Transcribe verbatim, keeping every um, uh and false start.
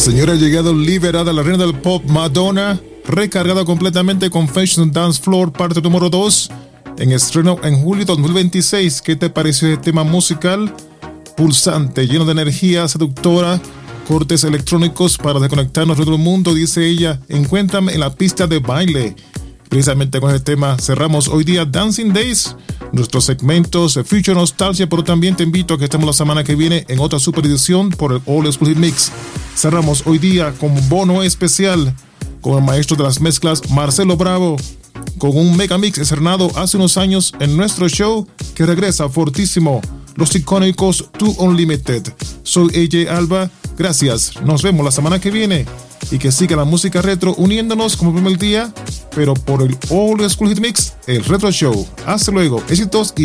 señora ha llegado liberada, la reina del pop Madonna, recargada completamente con Fashion Dance Floor parte número dos, en estreno en julio dos mil veintiséis. ¿Qué te pareció este tema musical? Pulsante, lleno de energía seductora, cortes electrónicos para desconectarnos de todo el mundo, dice ella. Encuéntrame en la pista de baile. Precisamente con este tema cerramos hoy día Dancing Days, nuestros segmentos de Future Nostalgia, pero también te invito a que estemos la semana que viene en otra super edición por el All Exclusive Mix. Cerramos hoy día con bono especial con el maestro de las mezclas Marcelo Bravo, con un mega mix estrenado hace unos años en nuestro show que regresa fortísimo, los icónicos Too Unlimited. Soy A J Alba, gracias, nos vemos la semana que viene y que siga la música retro uniéndonos como el primer día, pero por el All Exclusive Mix, el Retro Show. Hasta luego, éxitos y